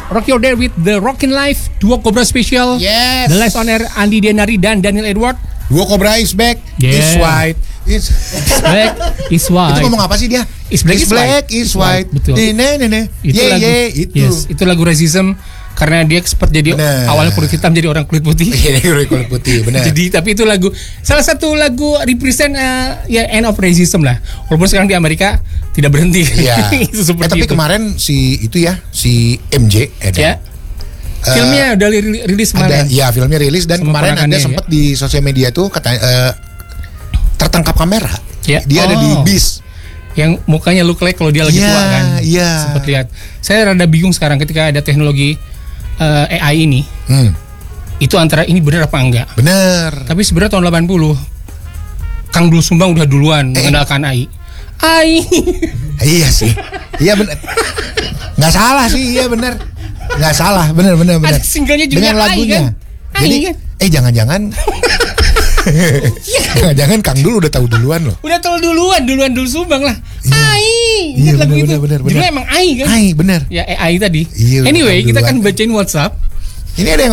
Rock Your Day with The Rockin' Life, Duo Cobra Special. Yes. The Lives on Air, Andi Denari dan Daniel Edward. Duo Cobra is back. Yeah. Is white. Is Black is white. Itu ngomong apa sih dia? Is black is white. Is white. Betul. Nene. Itu lagu. Itu. Yes, itu lagu Racism karena dia sempat jadi Bener. awalnya kulit hitam jadi orang kulit putih. Iya, kulit putih, benar. Jadi tapi itu lagu salah satu lagu represent ya end of racism lah. Walaupun sekarang di Amerika tidak berhenti. Iya. Itu seperti tapi itu. kemarin si MJ ada. Ya. Filmnya udah rilis kemarin. Ya, filmnya rilis dan Sama kemarin ada ponakannya, sempat di sosial media tuh katanya tertangkap kamera. Ya. Dia ada di bis. Yang mukanya look like kalau dia lagi tua kan. Iya. Sempat lihat. Saya rada bingung sekarang ketika ada teknologi AI ini. Itu antara ini benar apa enggak? Bener. Tapi sebenarnya tahun 80 Kang Dul Sumbang udah duluan mengenalkan AI. Iya sih. Iya benar. Nggak salah sih, iya benar. Nggak salah, benar. Ada singlenya juga dengan AI lagunya. kan? Jadi, AI kan? jangan-jangan jangan-jangan Kang Dul udah tahu duluan loh. Udah tahu duluan Dul Sumbang lah. Iya. AI. Iya, Ingat lagu itu. benar. Judulnya emang AI kan? AI, bener. Ya AI tadi. Iya, udah Anyway, tahu kita duluan. akan bacain WhatsApp. Ini ada yang